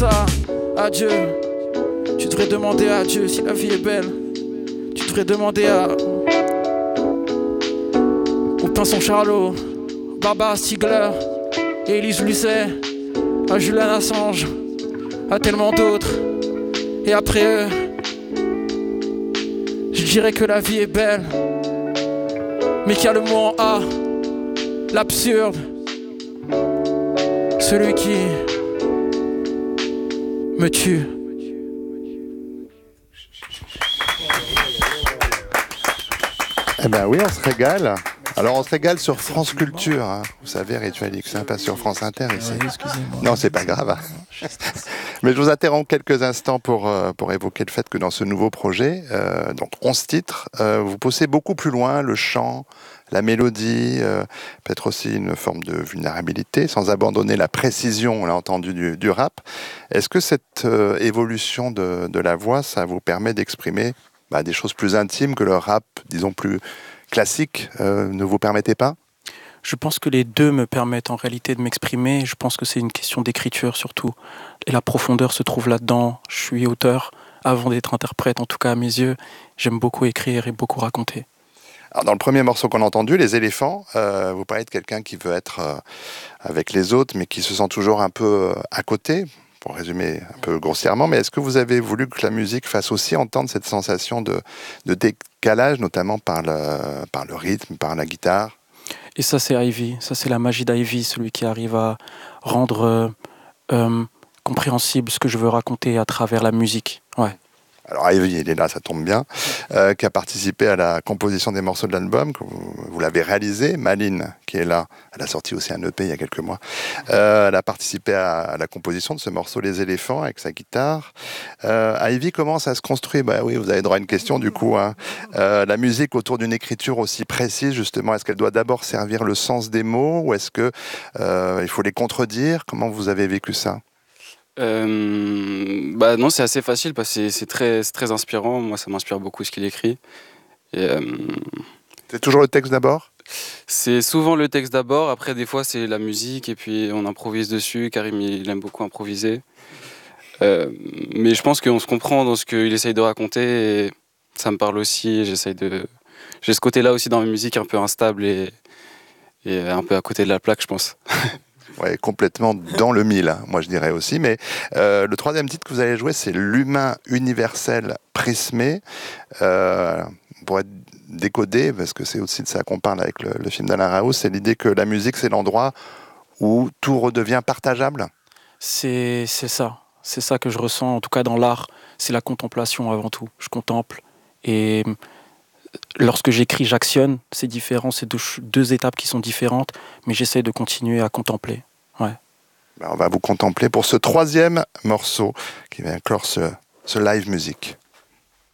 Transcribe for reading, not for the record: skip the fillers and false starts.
ça à Dieu. Tu devrais demander à Dieu si la vie est belle. Tu devrais demander à au Pinson Charlot, Barbara Stiegler, et Élise Lucet, à Julian Assange, à tellement d'autres. Et après eux, je dirais que la vie est belle, mais qu'il y a le mot en A, l'absurde, celui qui me tue. Eh ben oui, on se régale. Alors on se régale sur France Culture, hein. Vous savez, Rituel X, pas sur France Inter ici. Non, c'est pas grave. Mais je vous interromps quelques instants pour évoquer le fait que dans ce nouveau projet, donc 11 titres, vous poussez beaucoup plus loin le chant, la mélodie, peut-être aussi une forme de vulnérabilité, sans abandonner la précision, on l'a entendu, du rap. Est-ce que cette évolution de la voix, ça vous permet d'exprimer des choses plus intimes que le rap, disons plus classique, ne vous permettait pas ? Je pense que les deux me permettent en réalité de m'exprimer. Je pense que c'est une question d'écriture surtout. Et la profondeur se trouve là-dedans. Je suis auteur avant d'être interprète, en tout cas à mes yeux. J'aime beaucoup écrire et beaucoup raconter. Alors dans le premier morceau qu'on a entendu, Les éléphants, vous parlez de quelqu'un qui veut être avec les autres, mais qui se sent toujours un peu à côté, pour résumer un peu grossièrement. Mais est-ce que vous avez voulu que la musique fasse aussi entendre cette sensation de décalage, notamment par le rythme, par la guitare ? Et ça, c'est Ivy. Ça, c'est la magie d'Ivy, celui qui arrive à rendre compréhensible ce que je veux raconter à travers la musique. Ouais. Alors Ivy, il est là, ça tombe bien, qui a participé à la composition des morceaux de l'album, que vous l'avez réalisé. Maline, qui est là, elle a sorti aussi un EP il y a quelques mois. Elle a participé à la composition de ce morceau Les éléphants avec sa guitare. Ivy, comment ça se construit ? Oui, vous avez droit à une question du coup. Hein. La musique autour d'une écriture aussi précise, justement, est-ce qu'elle doit d'abord servir le sens des mots ou est-ce que il faut les contredire ? Comment vous avez vécu ça ? Non, c'est assez facile parce que c'est très inspirant. Moi, ça m'inspire beaucoup ce qu'il écrit. Et, c'est toujours le texte d'abord ? C'est souvent le texte d'abord. Après, des fois, c'est la musique et puis on improvise dessus. Karim, il aime beaucoup improviser. Mais je pense qu'on se comprend dans ce qu'il essaye de raconter. Et ça me parle aussi. J'ai ce côté-là aussi dans ma musique un peu instable et un peu à côté de la plaque, je pense. Ouais, complètement dans le mille, moi je dirais aussi. Mais le troisième titre que vous allez jouer, c'est L'humain universel prismé. Pour être décodé, parce que c'est aussi de ça qu'on parle avec le film d'Alain Raoult, c'est l'idée que la musique, c'est l'endroit où tout redevient partageable. C'est ça que je ressens, en tout cas dans l'art. C'est la contemplation avant tout. Je contemple. Et lorsque j'écris, j'actionne. C'est différent, c'est deux étapes qui sont différentes, mais j'essaie de continuer à contempler. Ouais. On va vous contempler pour ce troisième morceau qui va clore ce live musique.